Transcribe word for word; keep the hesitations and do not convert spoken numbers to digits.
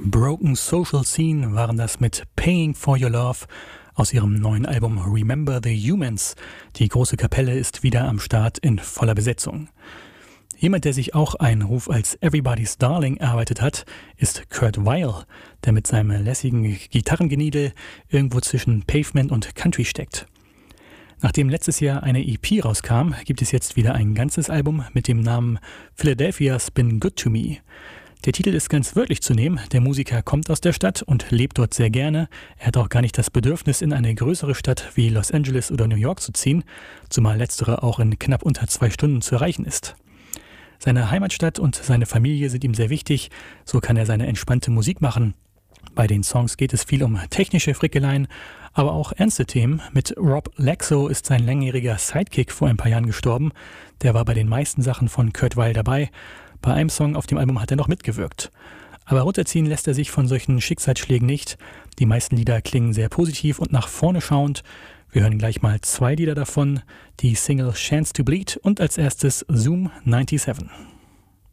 Broken Social Scene waren das mit Paying for Your Love aus ihrem neuen Album Remember the Humans. Die große Kapelle ist wieder am Start in voller Besetzung. Jemand, der sich auch einen Ruf als Everybody's Darling erarbeitet hat, ist Kurt Weill, der mit seinem lässigen Gitarrengeniedel irgendwo zwischen Pavement und Country steckt. Nachdem letztes Jahr eine E P rauskam, gibt es jetzt wieder ein ganzes Album mit dem Namen Philadelphia's Been Good to Me. Der Titel ist ganz wörtlich zu nehmen. Der Musiker kommt aus der Stadt und lebt dort sehr gerne. Er hat auch gar nicht das Bedürfnis, in eine größere Stadt wie Los Angeles oder New York zu ziehen, zumal letztere auch in knapp unter zwei Stunden zu erreichen ist. Seine Heimatstadt und seine Familie sind ihm sehr wichtig, so kann er seine entspannte Musik machen. Bei den Songs geht es viel um technische Frickeleien, aber auch ernste Themen. Mit Rob Laxo ist sein langjähriger Sidekick vor ein paar Jahren gestorben. Der war bei den meisten Sachen von Kurt Weill dabei. Bei einem Song auf dem Album hat er noch mitgewirkt. Aber runterziehen lässt er sich von solchen Schicksalsschlägen nicht. Die meisten Lieder klingen sehr positiv und nach vorne schauend. Wir hören gleich mal zwei Lieder davon, die Single Chance to Bleed und als erstes Zoom siebenundneunzig.